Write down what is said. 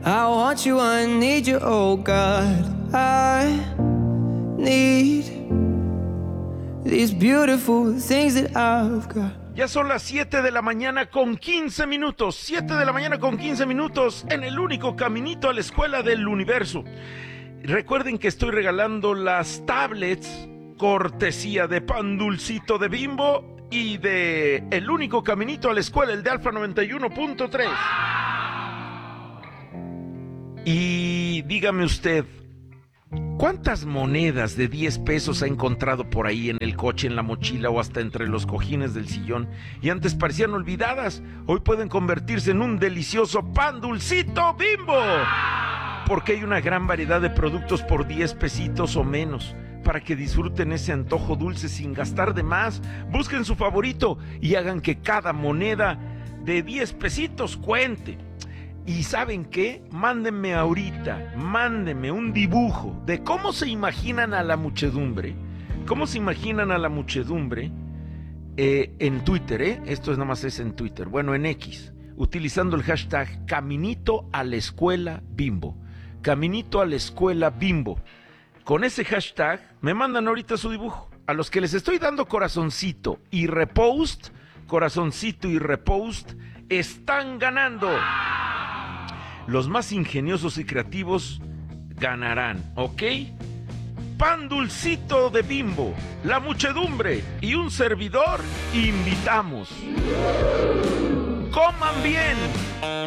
I want you, I need you, oh God. I need these beautiful things that I've got. Ya son las 7 de la mañana con 15 minutos. 7 de la mañana con 15 minutos en el único caminito a la escuela del universo. Recuerden que estoy regalando las tablets cortesía de Pan Dulcito de Bimbo y de El único caminito a la escuela, el de Alfa 91.3. Y dígame usted, ¿cuántas monedas de 10 pesos ha encontrado por ahí en el coche, en la mochila o hasta entre los cojines del sillón? Y antes parecían olvidadas, hoy pueden convertirse en un delicioso Pan Dulcito Bimbo. Porque hay una gran variedad de productos por 10 pesitos o menos, para que disfruten ese antojo dulce sin gastar de más. Busquen su favorito y hagan que cada moneda de 10 pesitos cuente. ¿Y saben qué? Mándenme ahorita, mándenme un dibujo de cómo se imaginan a la muchedumbre. ¿Cómo se imaginan a la muchedumbre en Twitter, Esto es nada más es en Twitter. Bueno, en X, utilizando el hashtag Caminito a la Escuela Bimbo. Caminito a la Escuela Bimbo. Con ese hashtag me mandan ahorita su dibujo. A los que les estoy dando corazoncito y repost, están ganando. Los más ingeniosos y creativos ganarán, ¿ok? Pan Dulcito de Bimbo, la muchedumbre y un servidor invitamos. ¡Coman bien!